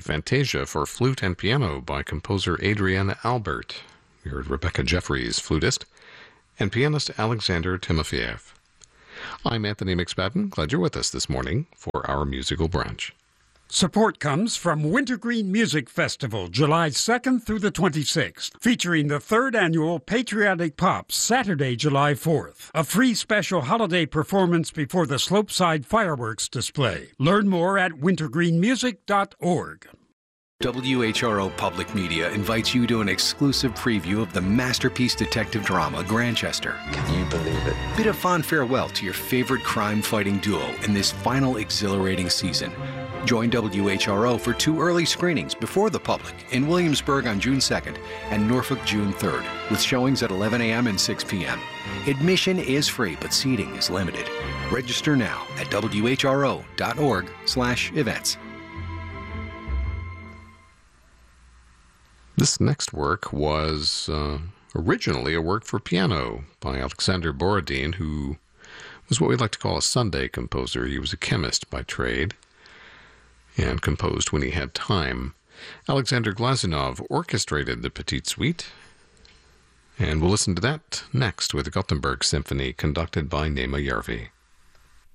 Fantasia for flute and piano by composer Adrienne Albert. We heard Rebecca Jeffries, flutist, and pianist Alexander Timofeyev. I'm Anthony McSpadden. Glad you're with us this morning for our musical brunch. Support comes from Wintergreen Music Festival, July 2nd through the 26th, featuring the 3rd annual Patriotic Pops, Saturday, July 4th. A free special holiday performance before the Slopeside fireworks display. Learn more at wintergreenmusic.org. WHRO Public Media invites you to an exclusive preview of the masterpiece detective drama, Grantchester. Can you believe it? Bid a fond farewell to your favorite crime-fighting duo in this final exhilarating season. Join WHRO for 2 early screenings before the public in Williamsburg on June 2nd and Norfolk June 3rd, with showings at 11 a.m. and 6 p.m. Admission is free, but seating is limited. Register now at whro.org/events. This next work was originally a work for piano by Alexander Borodin, who was what we like to call a Sunday composer. He was a chemist by trade and composed when he had time. Alexander Glazunov orchestrated the Petite Suite, and we'll listen to that next with the Gothenburg Symphony conducted by Nema Järvi.